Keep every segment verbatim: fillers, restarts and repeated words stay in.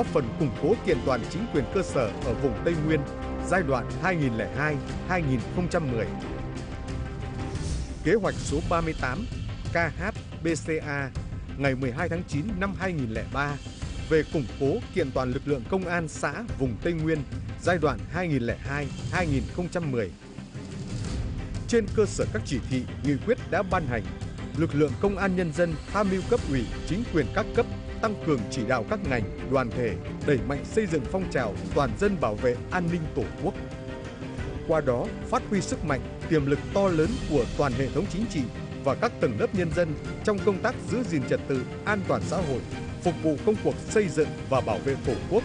góp phần củng cố kiện toàn chính quyền cơ sở ở vùng Tây Nguyên giai đoạn hai nghìn không trăm lẻ hai đến hai nghìn không trăm mười. Kế hoạch số ba mươi tám K H B C A ngày mười hai tháng chín năm hai nghìn không trăm lẻ ba về củng cố kiện toàn lực lượng công an xã vùng Tây Nguyên giai đoạn hai nghìn không trăm lẻ hai đến hai nghìn không trăm mười. Trên cơ sở các chỉ thị, nghị quyết đã ban hành, lực lượng công an nhân dân tham mưu cấp ủy, chính quyền các cấp tăng cường chỉ đạo các ngành, đoàn thể đẩy mạnh xây dựng phong trào toàn dân bảo vệ an ninh Tổ quốc. Qua đó, phát huy sức mạnh, tiềm lực to lớn của toàn hệ thống chính trị và các tầng lớp nhân dân trong công tác giữ gìn trật tự, an toàn xã hội, phục vụ công cuộc xây dựng và bảo vệ Tổ quốc.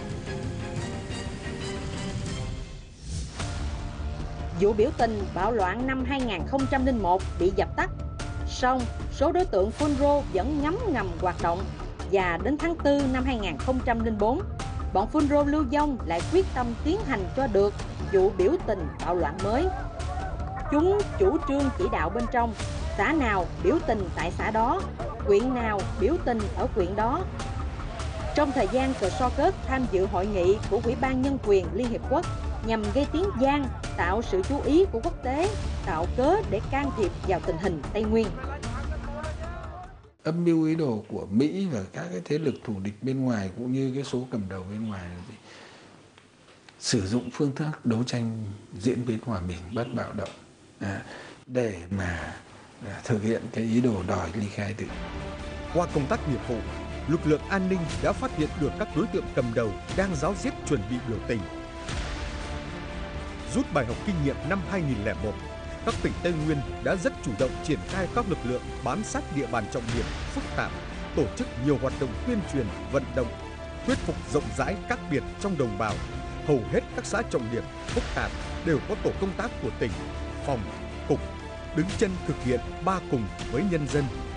Vụ biểu tình bạo loạn năm hai nghìn không trăm lẻ một bị dập tắt, song số đối tượng phun rô vẫn ngấm ngầm hoạt động và đến tháng tư năm hai nghìn không trăm lẻ bốn, bọn phun rô lưu vong lại quyết tâm tiến hành cho được vụ biểu tình bạo loạn mới. Chúng chủ trương chỉ đạo bên trong, xã nào biểu tình tại xã đó, huyện nào biểu tình ở huyện đó. Trong thời gian cờ so cớt tham dự hội nghị của Ủy ban Nhân quyền Liên Hiệp Quốc nhằm gây tiếng vang, tạo sự chú ý của quốc tế, tạo cớ để can thiệp vào tình hình Tây Nguyên. Âm mưu ý đồ của Mỹ và các cái thế lực thù địch bên ngoài cũng như cái số cầm đầu bên ngoài là gì? Sử dụng phương thức đấu tranh diễn biến hòa bình, bất bạo động à, để mà à, thực hiện cái ý đồ đòi ly khai tự. Qua công tác nghiệp vụ, lực lượng an ninh đã phát hiện được các đối tượng cầm đầu đang ráo riết chuẩn bị biểu tình. Rút bài học kinh nghiệm năm hai nghìn không trăm lẻ một, các tỉnh Tây Nguyên đã rất chủ động triển khai các lực lượng bám sát địa bàn trọng điểm phức tạp, tổ chức nhiều hoạt động tuyên truyền, vận động, thuyết phục rộng rãi các biệt trong đồng bào. Hầu hết các xã trọng điểm phức tạp đều có tổ công tác của tỉnh, phòng, cục đứng chân thực hiện ba cùng với nhân dân,